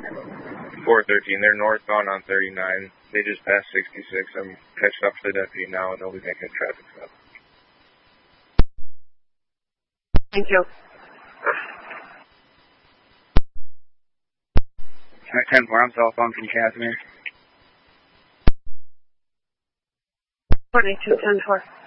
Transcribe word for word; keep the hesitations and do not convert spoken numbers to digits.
four thirteen, they're northbound on thirty-nine. They just passed sixty-six. I'm catching up to the deputy now, and they'll be making a traffic stop. Thank you. ten four, I'm cell phone from Casimir. twenty-two ten four.